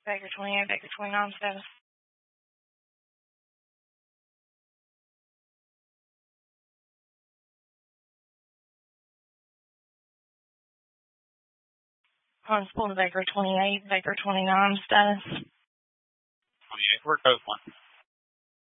Baker 28, Baker 29 status. Constable to Baker 28, Baker 29 status. 28, where code 1?